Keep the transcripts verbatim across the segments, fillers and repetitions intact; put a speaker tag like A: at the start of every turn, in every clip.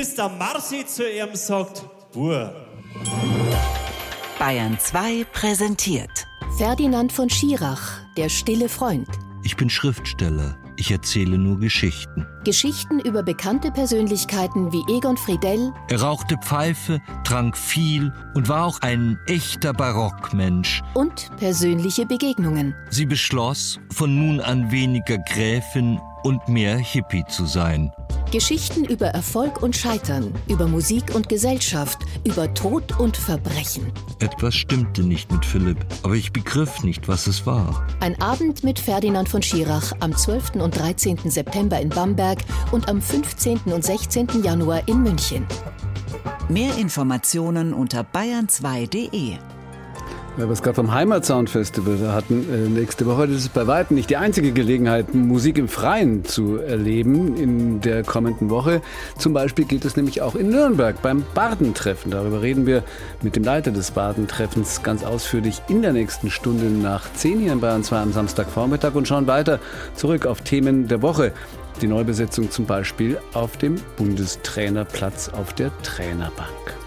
A: bis der Marci zu ihm sagt, Bur.
B: Bayern zwei präsentiert
C: Ferdinand von Schirach, der stille Freund.
D: Ich bin Schriftsteller. Ich erzähle nur Geschichten.
C: Geschichten über bekannte Persönlichkeiten wie Egon Friedell.
D: Er rauchte Pfeife, trank viel und war auch ein echter Barockmensch.
C: Und persönliche Begegnungen.
D: Sie beschloss, von nun an weniger Gräfin und mehr Hippie zu sein.
C: Geschichten über Erfolg und Scheitern, über Musik und Gesellschaft, über Tod und Verbrechen.
D: Etwas stimmte nicht mit Philipp, aber ich begriff nicht, was es war.
C: Ein Abend mit Ferdinand von Schirach am zwölften und dreizehnten September in Bamberg und am fünfzehnten und sechzehnten Januar in München.
B: Mehr Informationen unter bayern zwei punkt de.
E: Weil wir es gerade vom Heimatsound-Festival da hatten, äh, nächste Woche, das ist bei weitem nicht die einzige Gelegenheit, Musik im Freien zu erleben in der kommenden Woche. Zum Beispiel geht es nämlich auch in Nürnberg beim Bardentreffen. Darüber reden wir mit dem Leiter des Bardentreffens ganz ausführlich in der nächsten Stunde nach zehn hier in Bayern zwei am Samstagvormittag und schauen weiter zurück auf Themen der Woche. Die Neubesetzung zum Beispiel auf dem Bundestrainerplatz auf der Trainerbank.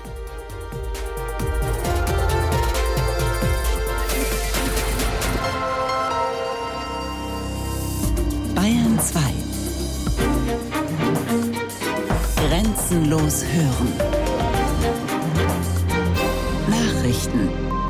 B: Bayern zwei. Grenzenlos hören. Nachrichten.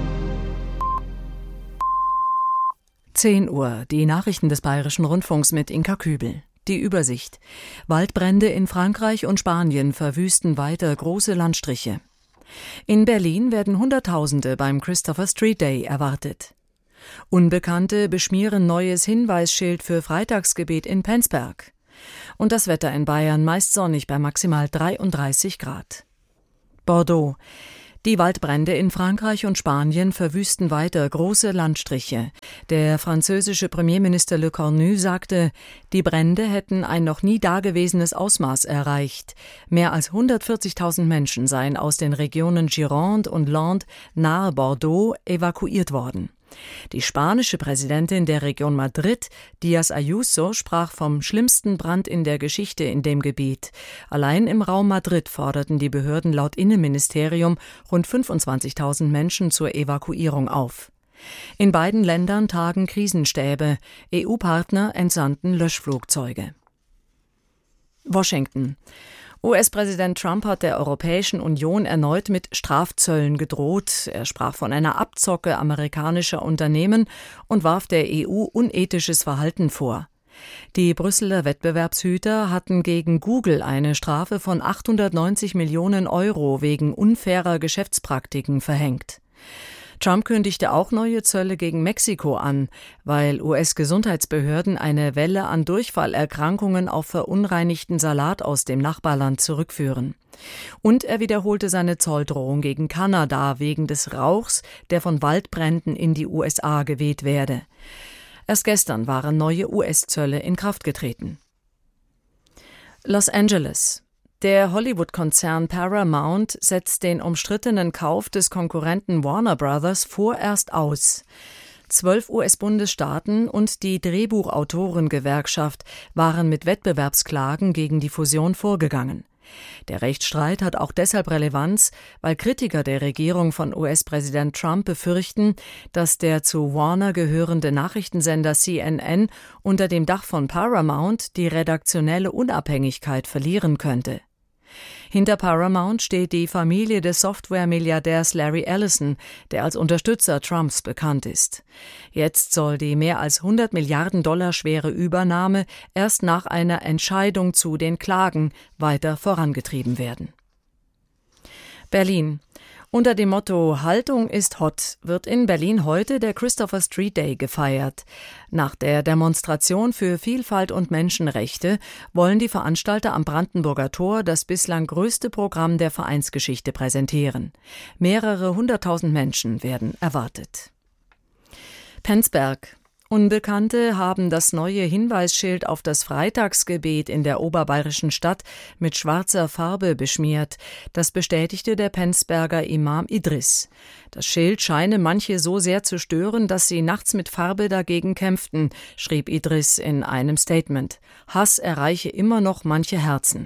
F: zehn Uhr, die Nachrichten des Bayerischen Rundfunks mit Inka Kübel. Die Übersicht. Waldbrände in Frankreich und Spanien verwüsten weiter große Landstriche. In Berlin werden Hunderttausende beim Christopher Street Day erwartet. Unbekannte beschmieren neues Hinweisschild für Freitagsgebet in Penzberg. Und das Wetter in Bayern meist sonnig bei maximal dreiunddreißig Grad. Bordeaux. Die Waldbrände in Frankreich und Spanien verwüsten weiter große Landstriche. Der französische Premierminister Le Cornu sagte, die Brände hätten ein noch nie dagewesenes Ausmaß erreicht. Mehr als hundertvierzigtausend Menschen seien aus den Regionen Gironde und Landes nahe Bordeaux evakuiert worden. Die spanische Präsidentin der Region Madrid, Díaz Ayuso, sprach vom schlimmsten Brand in der Geschichte in dem Gebiet. Allein im Raum Madrid forderten die Behörden laut Innenministerium rund fünfundzwanzigtausend Menschen zur Evakuierung auf. In beiden Ländern tagen Krisenstäbe. E U-Partner entsandten Löschflugzeuge. Washington. U S-Präsident Trump hat der Europäischen Union erneut mit Strafzöllen gedroht. Er sprach von einer Abzocke amerikanischer Unternehmen und warf der E U unethisches Verhalten vor. Die Brüsseler Wettbewerbshüter hatten gegen Google eine Strafe von achthundertneunzig Millionen Euro wegen unfairer Geschäftspraktiken verhängt. Trump kündigte auch neue Zölle gegen Mexiko an, weil U S-Gesundheitsbehörden eine Welle an Durchfallerkrankungen auf verunreinigten Salat aus dem Nachbarland zurückführen. Und er wiederholte seine Zolldrohung gegen Kanada wegen des Rauchs, der von Waldbränden in die U S A geweht werde. Erst gestern waren neue U S-Zölle in Kraft getreten. Los Angeles. Der Hollywood-Konzern Paramount setzt den umstrittenen Kauf des Konkurrenten Warner Brothers vorerst aus. Zwölf U S-Bundesstaaten und die Drehbuchautorengewerkschaft waren mit Wettbewerbsklagen gegen die Fusion vorgegangen. Der Rechtsstreit hat auch deshalb Relevanz, weil Kritiker der Regierung von U S-Präsident Trump befürchten, dass der zu Warner gehörende Nachrichtensender C N N unter dem Dach von Paramount die redaktionelle Unabhängigkeit verlieren könnte. Hinter Paramount steht die Familie des Software-Milliardärs Larry Ellison, der als Unterstützer Trumps bekannt ist. Jetzt soll die mehr als hundert Milliarden Dollar schwere Übernahme erst nach einer Entscheidung zu den Klagen weiter vorangetrieben werden. Berlin. Unter dem Motto »Haltung ist hot« wird in Berlin heute der Christopher Street Day gefeiert. Nach der Demonstration für Vielfalt und Menschenrechte wollen die Veranstalter am Brandenburger Tor das bislang größte Programm der Vereinsgeschichte präsentieren. Mehrere hunderttausend Menschen werden erwartet. Penzberg. Unbekannte haben das neue Hinweisschild auf das Freitagsgebet in der oberbayerischen Stadt mit schwarzer Farbe beschmiert. Das bestätigte der Penzberger Imam Idris. Das Schild scheine manche so sehr zu stören, dass sie nachts mit Farbe dagegen kämpften, schrieb Idris in einem Statement. Hass erreiche immer noch manche Herzen.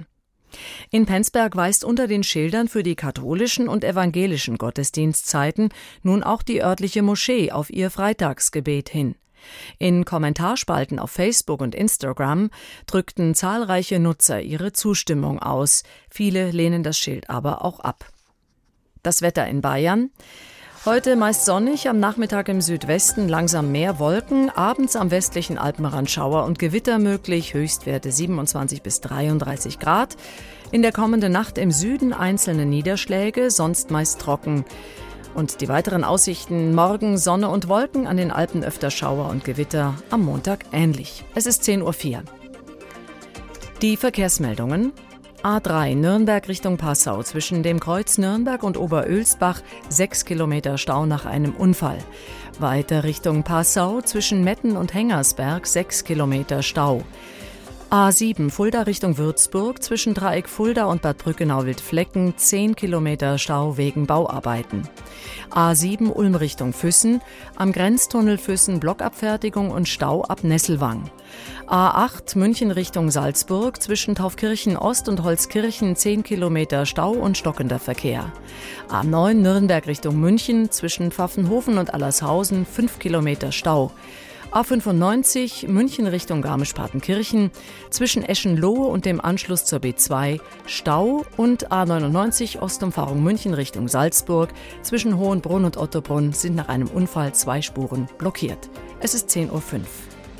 F: In Penzberg weist unter den Schildern für die katholischen und evangelischen Gottesdienstzeiten nun auch die örtliche Moschee auf ihr Freitagsgebet hin. In Kommentarspalten auf Facebook und Instagram drückten zahlreiche Nutzer ihre Zustimmung aus. Viele lehnen das Schild aber auch ab. Das Wetter in Bayern. Heute meist sonnig, am Nachmittag im Südwesten langsam mehr Wolken, abends am westlichen Alpenrand Schauer und Gewitter möglich, Höchstwerte siebenundzwanzig bis dreiunddreißig Grad. In der kommenden Nacht im Süden einzelne Niederschläge, sonst meist trocken. Und die weiteren Aussichten: morgen Sonne und Wolken, an den Alpen öfter Schauer und Gewitter, am Montag ähnlich. Es ist zehn Uhr vier. Die Verkehrsmeldungen. A drei Nürnberg Richtung Passau, zwischen dem Kreuz Nürnberg und Oberölsbach sechs Kilometer Stau nach einem Unfall. Weiter Richtung Passau, zwischen Metten und Hengersberg sechs Kilometer Stau. A sieben Fulda Richtung Würzburg, zwischen Dreieck Fulda und Bad Brückenau-Wildflecken zehn Kilometer Stau wegen Bauarbeiten. A sieben Ulm Richtung Füssen, am Grenztunnel Füssen Blockabfertigung und Stau ab Nesselwang. A acht München Richtung Salzburg, zwischen Taufkirchen Ost und Holzkirchen zehn Kilometer Stau und stockender Verkehr. A neun Nürnberg Richtung München, zwischen Pfaffenhofen und Allershausen fünf Kilometer Stau. A fünfundneunzig München Richtung Garmisch-Partenkirchen, zwischen Eschenlohe und dem Anschluss zur B zwei Stau, und A neunundneunzig Ostumfahrung München Richtung Salzburg, zwischen Hohenbrunn und Ottobrunn sind nach einem Unfall zwei Spuren blockiert. Es ist zehn Uhr fünf.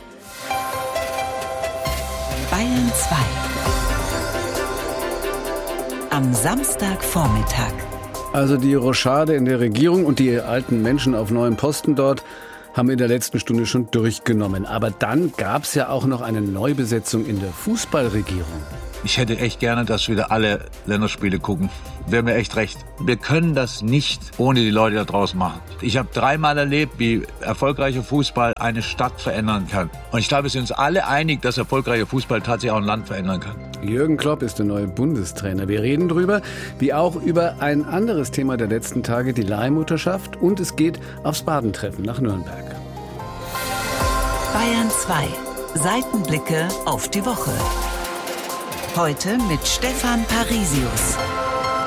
B: Bayern zwei. Am Samstagvormittag.
E: Also die Rochade in der Regierung und die alten Menschen auf neuen Posten dort haben wir in der letzten Stunde schon durchgenommen. Aber dann gab es ja auch noch eine Neubesetzung in der Fußballregierung.
G: Ich hätte echt gerne, dass wieder alle Länderspiele gucken. Wäre mir echt recht. Wir können das nicht ohne die Leute da draußen machen. Ich habe dreimal erlebt, wie erfolgreicher Fußball eine Stadt verändern kann. Und ich glaube, wir sind uns alle einig, dass erfolgreicher Fußball tatsächlich auch ein Land verändern kann.
E: Jürgen Klopp ist der neue Bundestrainer. Wir reden drüber, wie auch über ein anderes Thema der letzten Tage, die Leihmutterschaft. Und es geht aufs Badentreffen nach Nürnberg.
B: Bayern zwei. Seitenblicke auf die Woche. Heute mit Stefan Parisius.